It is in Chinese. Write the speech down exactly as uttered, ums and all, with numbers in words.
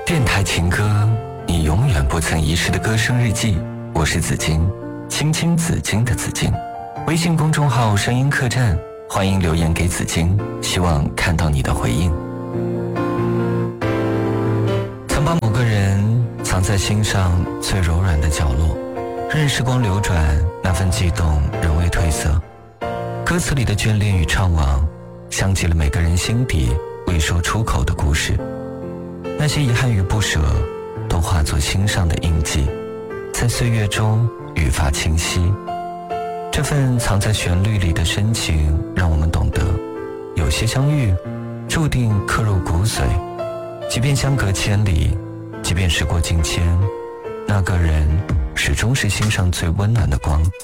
电台情歌，你永远不曾遗失的歌声日记。我是紫金，青青紫金的紫金。微信公众号声音客栈，欢迎留言给紫金，希望看到你的回应。曾把某个人藏在心上最柔软的角落，任时光流转，那份悸动仍未褪色。歌词里的眷恋与怅惘，像极了每个人心底未说出口的故事。那些遗憾与不舍，都化作心上的印记，在岁月中愈发清晰。这份藏在旋律里的深情，让我们懂得，有些相遇注定刻入骨髓，即便相隔千里，即便时过境迁，那个人始终是心上最温暖的光。